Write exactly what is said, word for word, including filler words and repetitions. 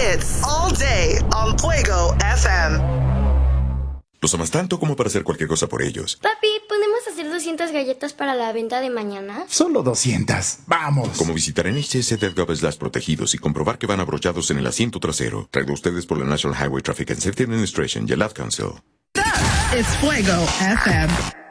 hits all day on Fuego F M. Los amas tanto como para hacer cualquier cosa por ellos. Papi, ¿podemos hacer doscientas galletas para la venta de mañana? Solo doscientas. ¡Vamos! Como visitar N H S punto gov slash protegidos y comprobar que van abrochados en el asiento trasero. Traído ustedes por la National Highway Traffic and Safety Administration y el Ad Council. That is Fuego F M.